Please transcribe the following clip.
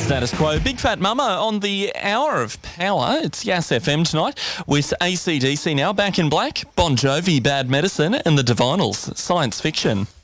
Status quo. Big Fat Mama on the hour of power. It's Yas FM tonight with AC/DC now back in black, Bon Jovi, Bad Medicine and the Divinals, Science Fiction.